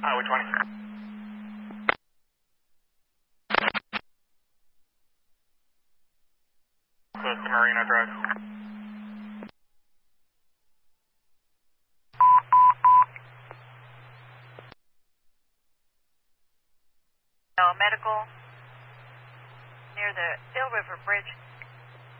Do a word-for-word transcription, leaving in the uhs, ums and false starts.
Highway twenty. Close to Marina Drive. No, medical near the Eel River Bridge.